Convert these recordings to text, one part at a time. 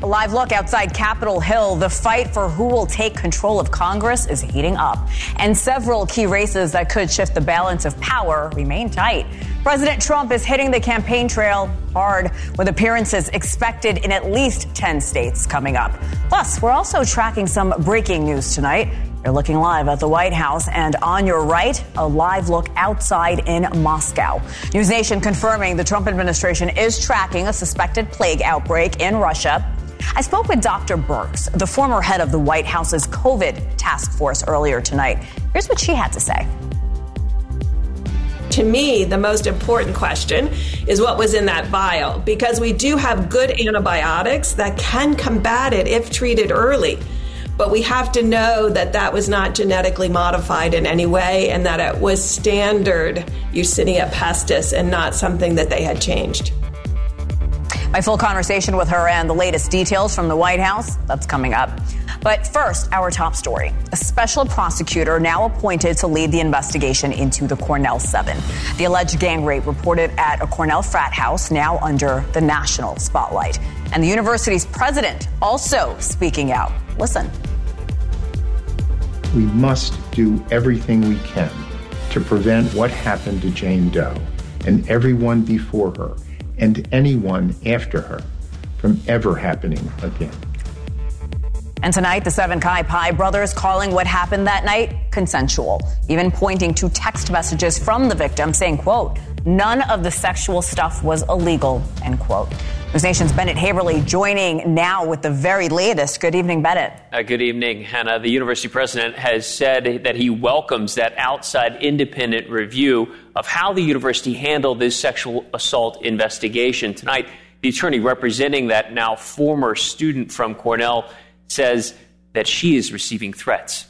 A live look outside Capitol Hill. The fight for who will take control of Congress is heating up. And several key races that could shift the balance of power remain tight. President Trump is hitting the campaign trail hard, with appearances expected in at least 10 states coming up. Plus, we're also tracking some breaking news tonight. You're looking live at the White House, and on your right, a live look outside in Moscow. NewsNation confirming the Trump administration is tracking a suspected plague outbreak in Russia. I spoke with Dr. Birx, the former head of the White House's COVID task force, earlier tonight. Here's what she had to say. To me, the most important question is what was in that vial, because we do have good antibiotics that can combat it if treated early. But we have to know that that was not genetically modified in any way and that it was standard Yersinia pestis and not something that they had changed. My full conversation with her and the latest details from the White House, that's coming up. But first, our top story. A special prosecutor now appointed to lead the investigation into the Cornell 7. The alleged gang rape reported at a Cornell frat house now under the national spotlight. And the university's president also speaking out. Listen. We must do everything we can to prevent what happened to Jane Doe and everyone before her and anyone after her from ever happening again. And tonight, the 7 Chi Pi brothers calling what happened that night consensual, even pointing to text messages from the victim saying, quote, none of the sexual stuff was illegal, end quote. NewsNation's Bennett Haberly joining now with the very latest. Good evening, Bennett. Good evening, Hannah. The university president has said that he welcomes that outside independent review of how the university handled this sexual assault investigation. Tonight, the attorney representing that now former student from Cornell says that she is receiving threats.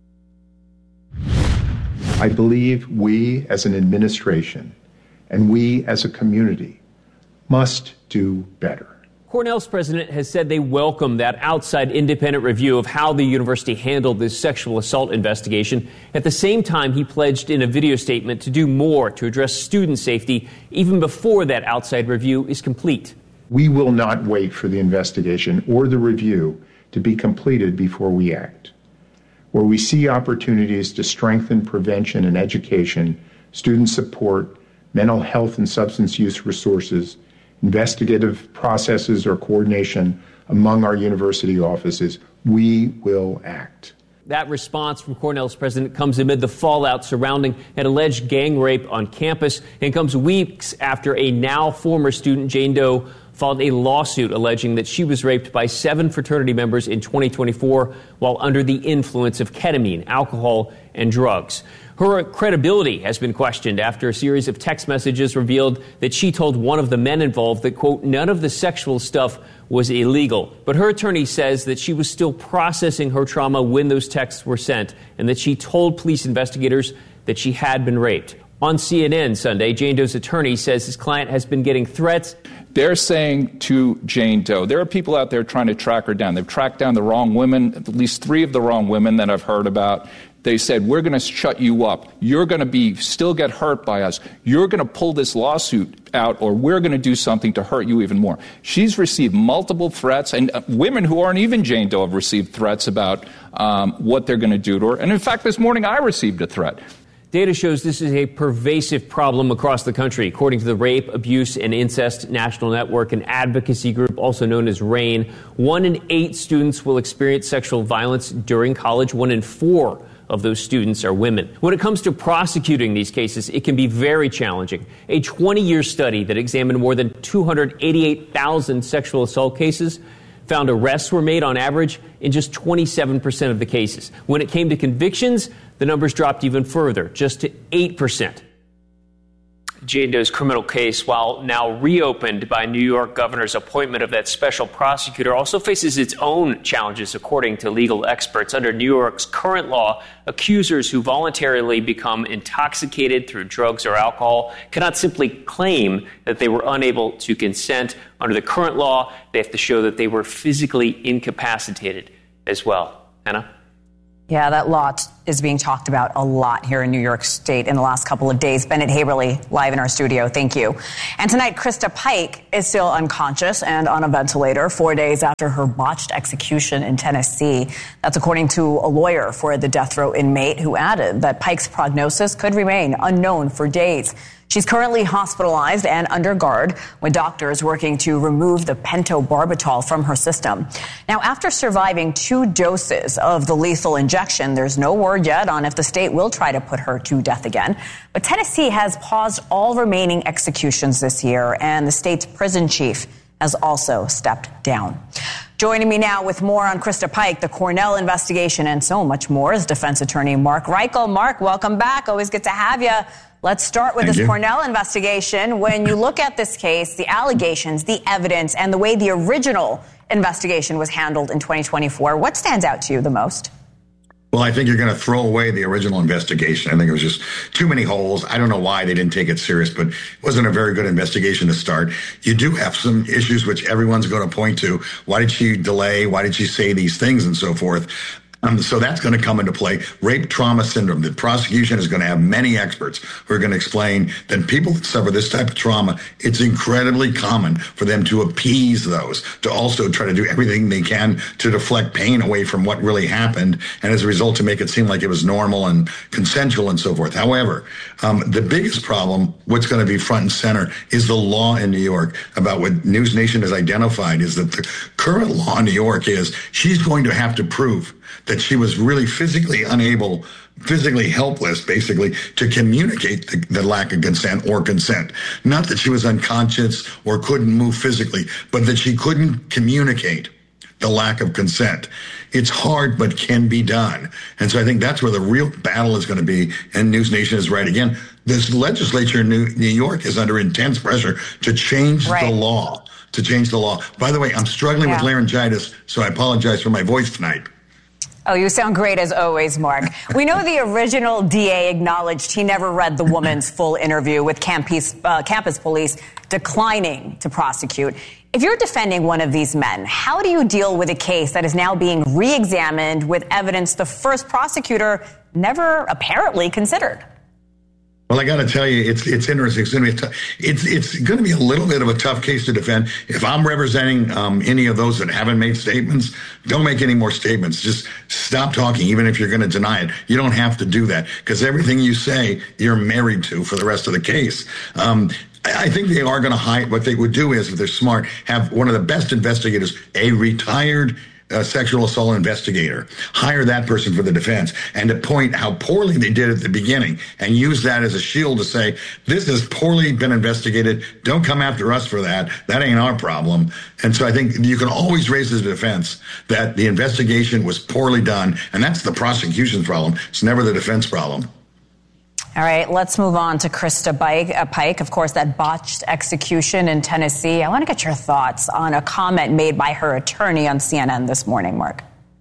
I believe we as an administration and we as a community must do better. Cornell's president has said they welcome that outside independent review of how the university handled this sexual assault investigation. At the same time, he pledged in a video statement to do more to address student safety even before that outside review is complete. We will not wait for the investigation or the review to be completed before we act. Where we see opportunities to strengthen prevention and education, student support, mental health and substance use resources, investigative processes or coordination among our university offices, we will act. That response from Cornell's president comes amid the fallout surrounding an alleged gang rape on campus and comes weeks after a now former student, Jane Doe, filed a lawsuit alleging that she was raped by 7 fraternity members in 2024 while under the influence of ketamine, alcohol, and drugs. Her credibility has been questioned after a series of text messages revealed that she told one of the men involved that, quote, none of the sexual stuff was illegal. But her attorney says that she was still processing her trauma when those texts were sent and that she told police investigators that she had been raped. On CNN Sunday, Jane Doe's attorney says his client has been getting threats. They're saying to Jane Doe, there are people out there trying to track her down. They've tracked down the wrong women, at least 3 of the wrong women that I've heard about. They said, we're going to shut you up. You're going to still get hurt by us. You're going to pull this lawsuit out, or we're going to do something to hurt you even more. She's received multiple threats, and women who aren't even Jane Doe have received threats about what they're going to do to her. And in fact, this morning I received a threat. Data shows this is a pervasive problem across the country. According to the Rape, Abuse, and Incest National Network, an advocacy group also known as RAINN, 1 in 8 students will experience sexual violence during college. 1 in 4 of those students are women. When it comes to prosecuting these cases, it can be very challenging. A 20-year study that examined more than 288,000 sexual assault cases found arrests were made on average in just 27% of the cases. When it came to convictions, the numbers dropped even further, just to 8%. Jane Doe's criminal case, while now reopened by New York governor's appointment of that special prosecutor, also faces its own challenges, according to legal experts. Under New York's current law, accusers who voluntarily become intoxicated through drugs or alcohol cannot simply claim that they were unable to consent. Under the current law, they have to show that they were physically incapacitated as well. Hannah? Yeah, that law is being talked about a lot here in New York State in the last couple of days. Bennett Haberly, live in our studio. Thank you. And tonight, Krista Pike is still unconscious and on a ventilator 4 days after her botched execution in Tennessee. That's according to a lawyer for the death row inmate, who added that Pike's prognosis could remain unknown for days. She's currently hospitalized and under guard, with doctors working to remove the pentobarbital from her system. Now, after surviving 2 doses of the lethal injection, there's no word yet on if the state will try to put her to death again. But Tennessee has paused all remaining executions this year, and the state's prison chief has also stepped down. Joining me now with more on Krista Pike, the Cornell investigation, and so much more is defense attorney Mark Reichel. Mark, welcome back. Always good to have you. Let's start with this Cornell investigation. When you look at this case, the allegations, the evidence, and the way the original investigation was handled in 2024, what stands out to you the most? Well, I think you're going to throw away the original investigation. I think it was just too many holes. I don't know why they didn't take it serious, but it wasn't a very good investigation to start. You do have some issues which everyone's going to point to. Why did she delay? Why did she say these things and so forth? So that's going to come into play. Rape trauma syndrome. The prosecution is going to have many experts who are going to explain that people that suffer this type of trauma, it's incredibly common for them to appease those, to also try to do everything they can to deflect pain away from what really happened, and as a result to make it seem like it was normal and consensual and so forth. However, the biggest problem, what's going to be front and center, is the law in New York about what News Nation has identified is that the current law in New York is she's going to have to prove that she was really physically unable, physically helpless, basically, to communicate the lack of consent or consent. Not that she was unconscious or couldn't move physically, but that she couldn't communicate the lack of consent. It's hard, but can be done. And so I think that's where the real battle is going to be. And News Nation is right again. This legislature in New York is under intense pressure to change the law, By the way, I'm struggling with laryngitis, so I apologize for my voice tonight. Oh, you sound great as always, Mark. We know the original DA acknowledged he never read the woman's full interview, with campus police declining to prosecute. If you're defending one of these men, how do you deal with a case that is now being re-examined with evidence the first prosecutor never apparently considered? Well, I got to tell you, it's interesting. It's going to be a little bit of a tough case to defend. If I'm representing any of those that haven't made statements, don't make any more statements. Just stop talking, even if you're going to deny it. You don't have to do that, because everything you say, you're married to for the rest of the case. I think they are going to hide. What they would do is, if they're smart, have one of the best investigators, a retired sexual assault investigator, hire that person for the defense, and to point how poorly they did at the beginning and use that as a shield to say, this has poorly been investigated. Don't come after us for that. That ain't our problem. And so I think you can always raise the defense that the investigation was poorly done, and that's the prosecution's problem. It's never the defense problem. All right, let's move on to Krista Pike. Of course, that botched execution in Tennessee. I want to get your thoughts on a comment made by her attorney on CNN this morning, Mark.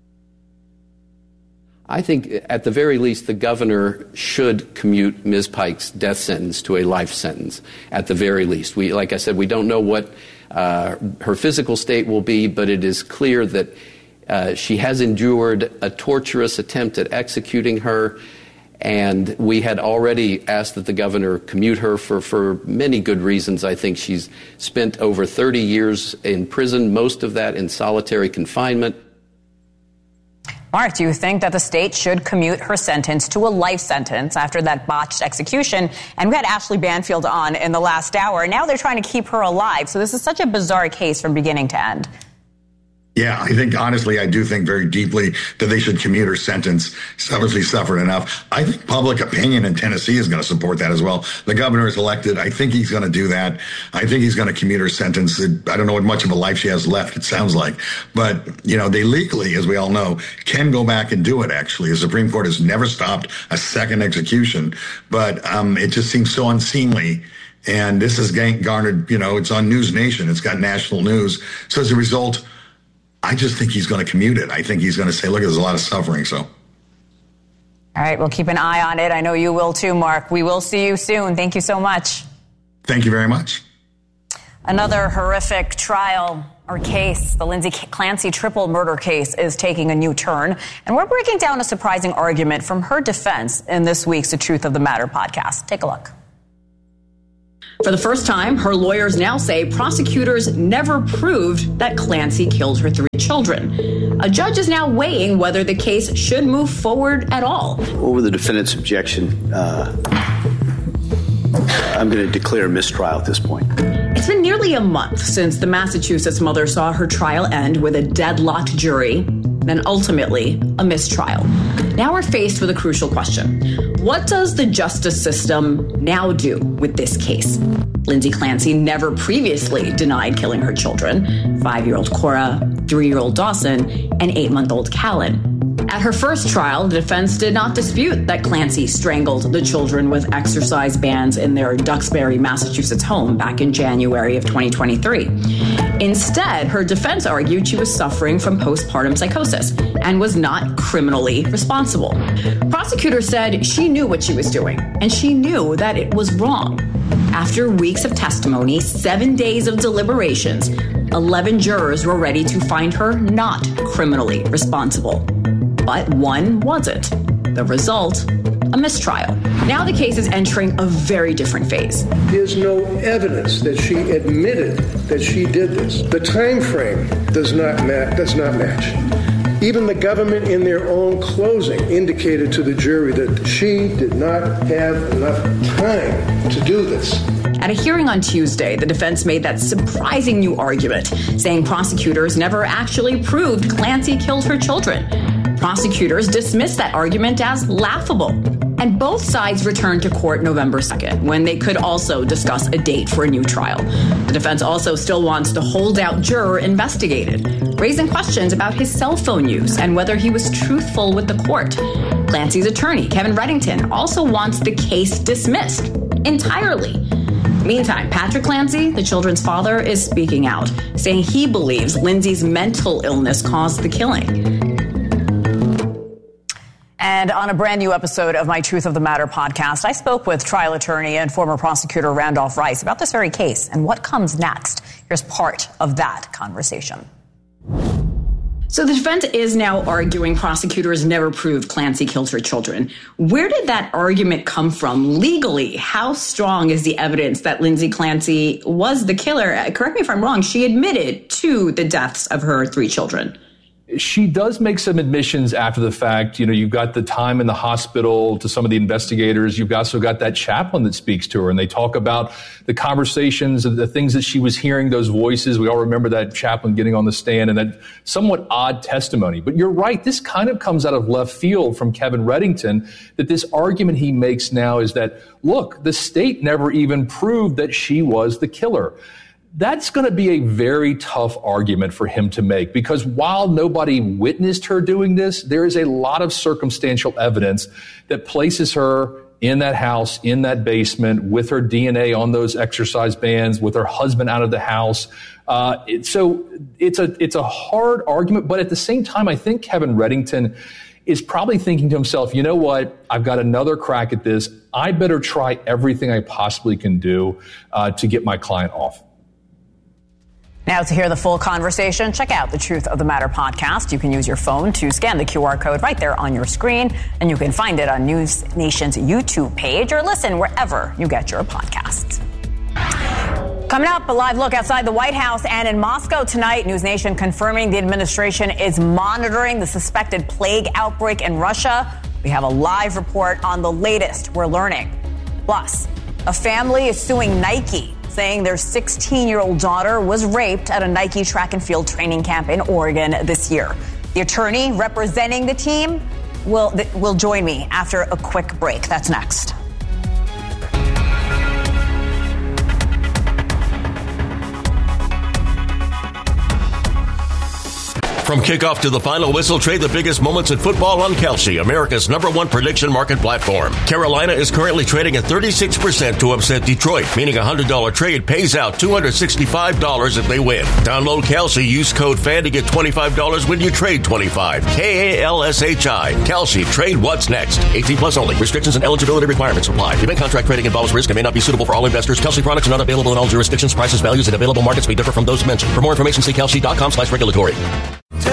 I think at the very least, the governor should commute Ms. Pike's death sentence to a life sentence, at the very least. Like I said, we don't know what her physical state will be, but it is clear that she has endured a torturous attempt at executing her. And we had already asked that the governor commute her for many good reasons. I think she's spent over 30 years in prison, most of that in solitary confinement. Mark, do you think that the state should commute her sentence to a life sentence after that botched execution? And we had Ashley Banfield on in the last hour. Now they're trying to keep her alive. So this is such a bizarre case from beginning to end. Yeah, I think, honestly, I do think very deeply that they should commute her sentence. She's obviously suffered enough. I think public opinion in Tennessee is going to support that as well. The governor is elected. I think he's going to do that. I think he's going to commute her sentence. I don't know what much of a life she has left, it sounds like. But, you know, they legally, as we all know, can go back and do it, actually. The Supreme Court has never stopped a second execution. But it just seems so unseemly. And this has garnered, it's on News Nation. It's got national news. So as a result, I just think he's going to commute it. I think he's going to say, look, there's a lot of suffering. So. All right. We'll keep an eye on it. I know you will too, Mark. We will see you soon. Thank you so much. Thank you very much. Another horrific trial Our case, the Lindsay Clancy triple murder case, is taking a new turn, and we're breaking down a surprising argument from her defense in this week's The Truth of the Matter podcast. Take a look. For the first time, her lawyers now say prosecutors never proved that Clancy killed her 3 children. A judge is now weighing whether the case should move forward at all. Over the defendant's objection, I'm going to declare a mistrial at this point. It's been nearly a month since the Massachusetts mother saw her trial end with a deadlocked jury, then ultimately a mistrial. Now we're faced with a crucial question. What does the justice system now do with this case? Lindsay Clancy never previously denied killing her children, 5-year-old Cora, 3-year-old Dawson, and 8-month-old Callan. At her first trial, the defense did not dispute that Clancy strangled the children with exercise bands in their Duxbury, Massachusetts home back in January of 2023. Instead, her defense argued she was suffering from postpartum psychosis and was not criminally responsible. Prosecutors said she knew what she was doing, and she knew that it was wrong. After weeks of testimony, 7 days of deliberations, 11 jurors were ready to find her not criminally responsible. But one wasn't. The result, a mistrial. Now the case is entering a very different phase. There's no evidence that she admitted that she did this. The time frame does not match. Even the government in their own closing indicated to the jury that she did not have enough time to do this. At a hearing on Tuesday, the defense made that surprising new argument, saying prosecutors never actually proved Clancy killed her children. Prosecutors dismissed that argument as laughable. And both sides returned to court November 2nd, when they could also discuss a date for a new trial. The defense also still wants the holdout juror investigated, raising questions about his cell phone use and whether he was truthful with the court. Clancy's attorney, Kevin Reddington, also wants the case dismissed entirely. Meantime, Patrick Clancy, the children's father, is speaking out, saying he believes Lindsay's mental illness caused the killing. And on a brand new episode of my Truth of the Matter podcast, I spoke with trial attorney and former prosecutor Randolph Rice about this very case and what comes next. Here's part of that conversation. So the defense is now arguing prosecutors never proved Clancy killed her children. Where did that argument come from legally? How strong is the evidence that Lindsay Clancy was the killer? Correct me if I'm wrong. She admitted to the deaths of her 3 children. She does make some admissions after the fact. You know, you've got the time in the hospital to some of the investigators. You've also got that chaplain that speaks to her, and they talk about the conversations and the things that she was hearing, those voices. We all remember that chaplain getting on the stand and that somewhat odd testimony. But you're right. This kind of comes out of left field from Kevin Reddington, that this argument he makes now is that, look, the state never even proved that she was the killer. That's going to be a very tough argument for him to make, because while nobody witnessed her doing this, there is a lot of circumstantial evidence that places her in that house, in that basement, with her DNA on those exercise bands, with her husband out of the house. So it's a hard argument, but at the same time, I think Kevin Reddington is probably thinking to himself, you know what, I've got another crack at this. I better try everything I possibly can do to get my client off. Now, to hear the full conversation, check out the Truth of the Matter podcast. You can use your phone to scan the QR code right there on your screen, and you can find it on News Nation's YouTube page or listen wherever you get your podcasts. Coming up, a live look outside the White House and in Moscow tonight. News Nation confirming the administration is monitoring the suspected plague outbreak in Russia. We have a live report on the latest we're learning. Plus, a family is suing Nike, saying their 16-year-old daughter was raped at a Nike track and field training camp in Oregon this year. The attorney representing the team will join me after a quick break. That's next. From kickoff to the final whistle, trade the biggest moments in football on Kalshi, America's #1 prediction market platform. Carolina is currently trading at 36% to upset Detroit, meaning a $100 trade pays out $265 if they win. Download Kalshi, use code FAN to get $25 when you trade $25. KALSHI. Kalshi. Trade what's next. 18 plus only. Restrictions and eligibility requirements apply. Event contract trading involves risk and may not be suitable for all investors. Kalshi products are not available in all jurisdictions. Prices, values, and available markets may differ from those mentioned. For more information, see kalshi.com/regulatory.